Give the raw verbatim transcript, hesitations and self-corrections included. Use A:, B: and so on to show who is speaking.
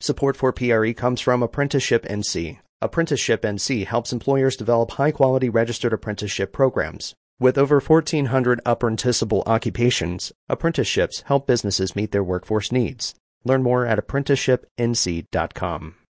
A: Support for P R E comes from Apprenticeship N C. Apprenticeship N C helps employers develop high-quality registered apprenticeship programs. With over fourteen hundred apprenticeable occupations, apprenticeships help businesses meet their workforce needs. Learn more at apprenticeship n c dot com.